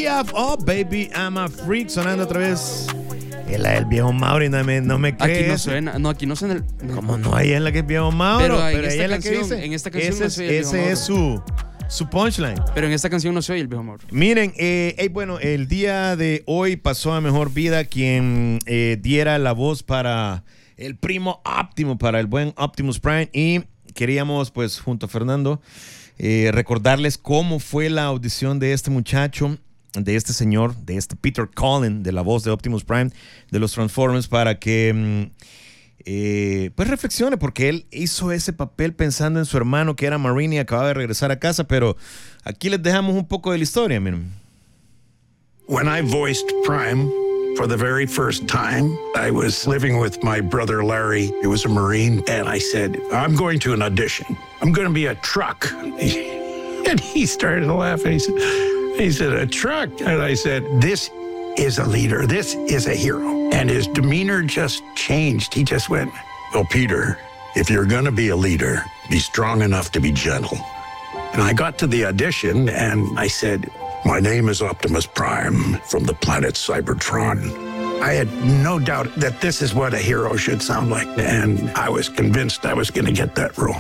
Piaf, oh baby, I'm a freak, sonando otra vez. Es la del viejo Mauri, no me crees. Aquí no suena, no, aquí no suena. ¿Cómo no? Ahí es la que es viejo Mauri. Pero ella es la que dice. En esta canción no se oye el viejo ese es su punchline. Pero en esta canción no se oye el viejo Mauri. Miren, bueno, el día de hoy pasó a mejor vida quien diera la voz para el primo Optimo, para el buen Optimus Prime. Y queríamos, pues, junto a Fernando, recordarles cómo fue la audición de este muchacho, de este señor, de este Peter Cullen, de la voz de Optimus Prime, de los Transformers, para que pues reflexione, porque él hizo ese papel pensando en su hermano que era Marine y acababa de regresar a casa. Pero aquí les dejamos un poco de la historia, miren. When I voiced Prime for the very first time, I was living with my brother Larry. He was a Marine, and I said, I'm going to an audition. I'm going to be a truck. And he started laughing. He said, a truck? And I said, this is a leader. This is a hero. And his demeanor just changed. He just went, well, Peter, if you're going to be a leader, be strong enough to be gentle. And I got to the audition, and I said, my name is Optimus Prime from the planet Cybertron. I had no doubt that this is what a hero should sound like, and I was convinced I was going to get that role.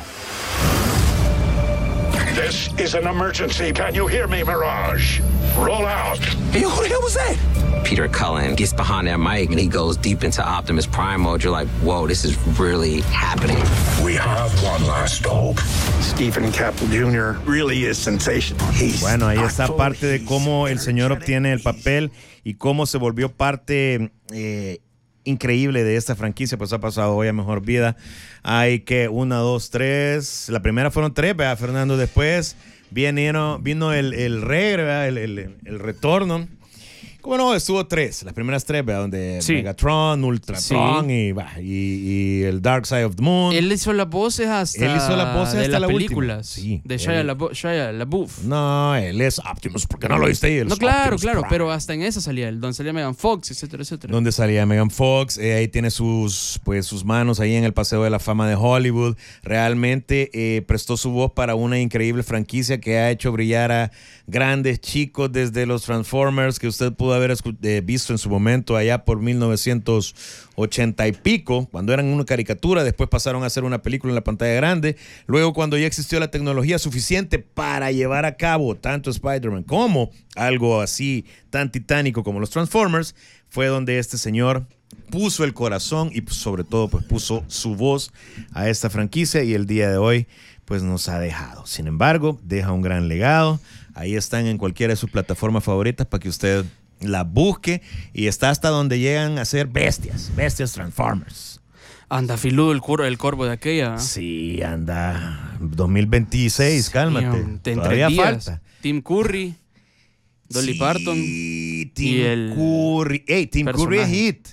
This is an emergency. Can you hear me, Mirage? Roll out. Hey, who the hell was that? Peter Cullen gets behind that mic and he goes deep into Optimus Prime mode. You're like, whoa, this is really happening. We have one last hope. Stephen Caple Jr. really is sensational. Bueno, ahí está parte de cómo el señor obtiene el papel y cómo se volvió parte increíble de esta franquicia. Pues ha pasado hoy a mejor vida. Hay que 1, 2, 3. La primera fueron 3, ¿verdad, Fernando? Después vino el ¿verdad? El retorno. ¿Cómo no? Estuvo 3, las primeras 3, ¿verdad? Donde sí. Megatron, Ultratron y el Dark Side of the Moon. Él hizo las voces hasta de las películas. Sí, de Shia LaBeouf. No, él es Optimus, ¿por qué no lo viste ahí? No, claro, pero hasta en esa salía él, donde salía Megan Fox, etcétera, etcétera. Donde salía Megan Fox, ahí tiene sus manos ahí en el Paseo de la Fama de Hollywood. Realmente prestó su voz para una increíble franquicia que ha hecho brillar a grandes chicos desde los Transformers, que usted pudo haber visto en su momento allá por 1980 y pico, cuando eran una caricatura. Después pasaron a hacer una película en la pantalla grande. Luego, cuando ya existió la tecnología suficiente para llevar a cabo tanto Spider-Man como algo así tan titánico como los Transformers, fue donde este señor puso el corazón y sobre todo pues puso su voz a esta franquicia, y el día de hoy pues nos ha dejado. Sin embargo, deja un gran legado. Ahí están en cualquiera de sus plataformas favoritas para que usted la busque, y está hasta donde llegan a ser bestias Transformers. Anda filudo el corvo de aquella. Sí, anda 2026, cálmate. Todavía falta. Tim Curry, Dolly Parton Tim Curry. Hey, Tim Curry es hit.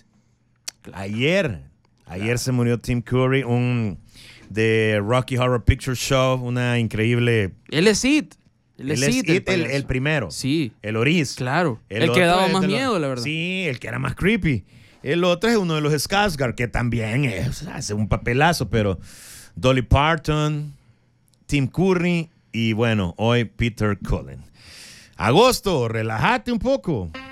Ayer se murió Tim Curry, de Rocky Horror Picture Show, una increíble. Él es hit. Él es It, el primero. Sí. El Oriz. Claro. El que daba más miedo, la verdad. Sí, el que era más creepy. El otro es uno de los Skarsgård, que también hace un papelazo, pero Dolly Parton, Tim Curry y bueno, hoy Peter Cullen. Agosto, relájate un poco.